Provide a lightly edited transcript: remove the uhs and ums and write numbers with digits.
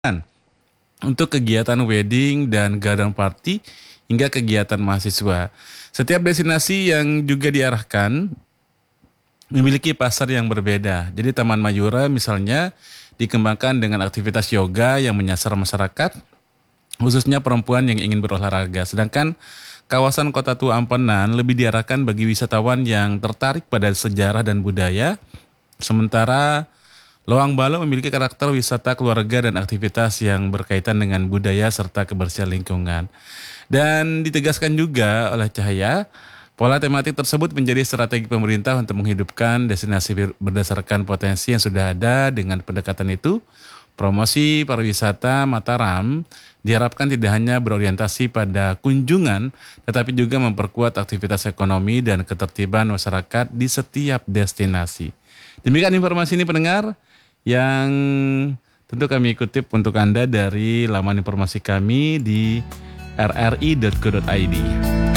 untuk kegiatan wedding dan garden party hingga kegiatan mahasiswa. Setiap destinasi yang juga diarahkan memiliki pasar yang berbeda. Jadi Taman Mayura misalnya dikembangkan dengan aktivitas yoga yang menyasar masyarakat, khususnya perempuan yang ingin berolahraga. Sedangkan kawasan Kota Tua Ampenan lebih diarahkan bagi wisatawan yang tertarik pada sejarah dan budaya. Sementara Loang Balong memiliki karakter wisata keluarga dan aktivitas yang berkaitan dengan budaya serta kebersihan lingkungan. Dan ditegaskan juga oleh Cahaya, pola tematik tersebut menjadi strategi pemerintah untuk menghidupkan destinasi berdasarkan potensi yang sudah ada. Dengan pendekatan itu, promosi pariwisata Mataram diharapkan tidak hanya berorientasi pada kunjungan, tetapi juga memperkuat aktivitas ekonomi dan ketertiban masyarakat di setiap destinasi. Demikian informasi ini pendengar yang tentu kami kutip untuk Anda dari laman informasi kami di rri.co.id.